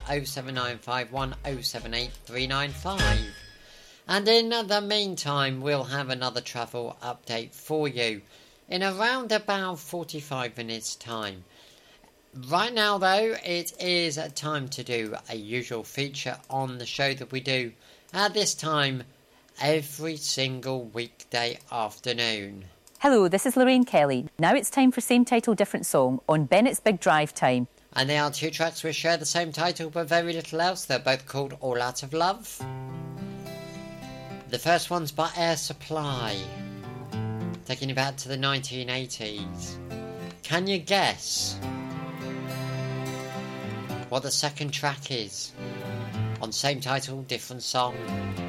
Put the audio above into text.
07951 078395. And in the meantime, we'll have another travel update for you in around about 45 minutes time. Right now though, it is time to do a usual feature on the show that we do at this time every single weekday afternoon. Hello, this is Lorraine Kelly. Now it's time for Same Title Different Song on Bennett's Big Drive Time. And they are two tracks which share the same title but very little else. They're both called All Out of Love. The first one's by Air Supply, taking you back to the 1980s. Can you guess what the second track is on Same Title Different Song?